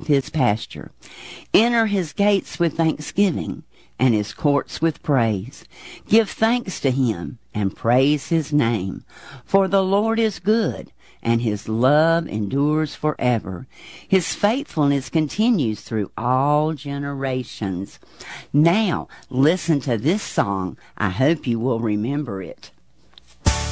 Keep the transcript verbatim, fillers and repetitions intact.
his pasture. Enter his gates with thanksgiving, and his courts with praise. Give thanks to him, and praise his name. For the Lord is good, and his love endures forever. His faithfulness continues through all generations. Now, listen to this song. I hope you will remember it.